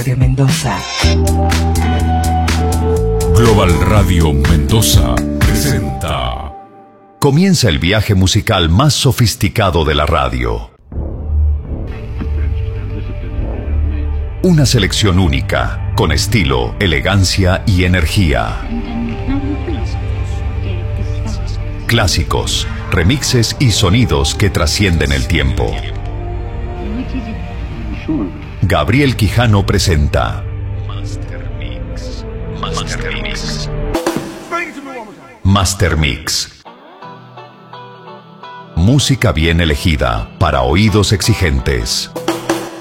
Radio Mendoza. Global Radio Mendoza presenta. Comienza el viaje musical más sofisticado de la radio. Una selección única, con estilo, elegancia y energía. Clásicos, remixes y sonidos que trascienden el tiempo. Gabriel Quijano presenta Master Mix. Música bien elegida para oídos exigentes.